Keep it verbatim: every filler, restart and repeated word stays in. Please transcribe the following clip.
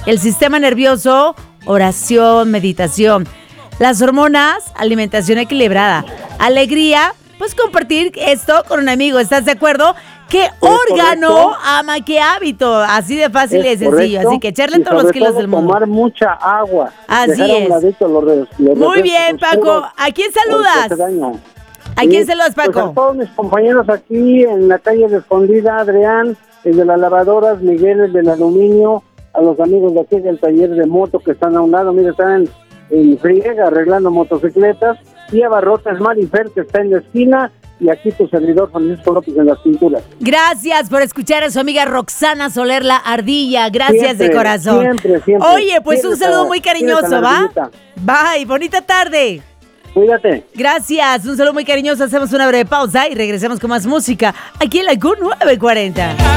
El sistema nervioso, oración, meditación. Las hormonas, alimentación equilibrada. Alegría, pues compartir esto con un amigo. ¿Estás de acuerdo? ¿Qué órgano correcto. ama qué hábito? Así de fácil y Es de sencillo. correcto. Así que echarle Y todos los sobre kilos todo del mundo. tomar mucha agua. Así Dejar a un es. ladito los re- los Muy refrescos bien, Paco. oscuros, ¿A quién porque saludas? te daña. ¿A Sí, quién saludas, pues Paco? a todos mis compañeros aquí en la calle de Escondida, Adrián, el de las lavadoras, Miguel, el del aluminio, a los amigos de aquí del taller de moto que están a un lado, mira, están en friega arreglando motocicletas, y a Barrotas Marifer, que está en la esquina, y aquí tu servidor Francisco López en las pinturas. Gracias por escuchar a su amiga Roxana Soler, la ardilla. Gracias Siempre, de corazón. siempre, siempre. Oye, pues un Tienes saludo a- muy tienes a cariñoso, la ¿va? ardillita. Bye, bonita tarde. Cuídate. Gracias, un saludo muy cariñoso. Hacemos una breve pausa y regresamos con más música aquí en la Q nueve cuarenta.